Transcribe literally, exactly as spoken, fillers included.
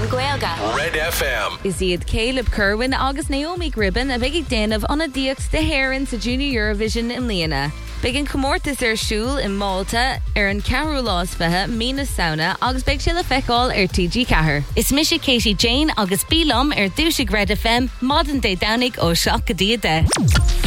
in Gaelga. Red F M. Is iad Caleb Kerwin agus Naomi Gribben a big déanamh an a díocht de Héireann sa Junior Eurovision in Líana. Bigin comórtas ar siúl in Malta ar an ceathrú lásfethe Mina Sauna agus beag sila feicáil ar T G Cahir. Is Misha Katie Jane agus Bílum ar dúise Red F M, Modern Day Downig ó Seach go dtí de.